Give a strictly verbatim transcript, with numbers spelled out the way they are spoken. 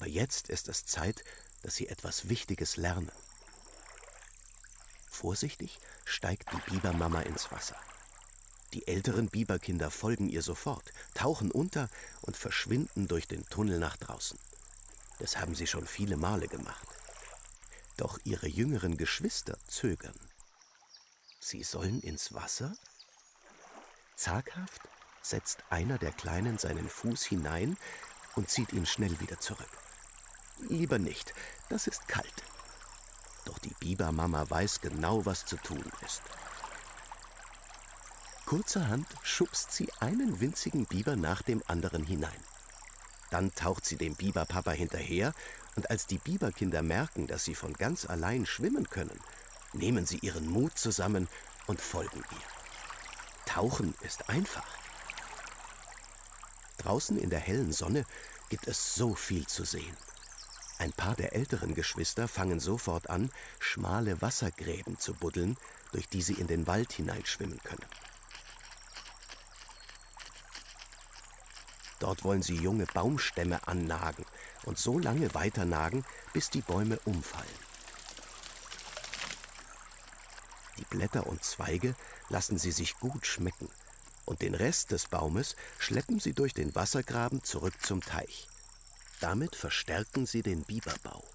Aber jetzt ist es Zeit, dass sie etwas Wichtiges lernen. Vorsichtig steigt die Bibermama ins Wasser. Die älteren Biberkinder folgen ihr sofort, tauchen unter und verschwinden durch den Tunnel nach draußen. Das haben sie schon viele Male gemacht. Doch ihre jüngeren Geschwister zögern. Sie sollen ins Wasser? Zaghaft setzt einer der Kleinen seinen Fuß hinein und zieht ihn schnell wieder zurück. Lieber nicht, das ist kalt. Doch die Bibermama weiß genau, was zu tun ist. Kurzerhand schubst sie einen winzigen Biber nach dem anderen hinein. Dann taucht sie dem Biberpapa hinterher, und als die Biberkinder merken, dass sie von ganz allein schwimmen können, nehmen sie ihren Mut zusammen und folgen ihr. Tauchen ist einfach. Draußen in der hellen Sonne gibt es so viel zu sehen. Ein paar der älteren Geschwister fangen sofort an, schmale Wassergräben zu buddeln, durch die sie in den Wald hineinschwimmen können. Dort wollen sie junge Baumstämme annagen und so lange weiternagen, bis die Bäume umfallen. Die Blätter und Zweige lassen sie sich gut schmecken und den Rest des Baumes schleppen sie durch den Wassergraben zurück zum Teich. Damit verstärken sie den Biberbau.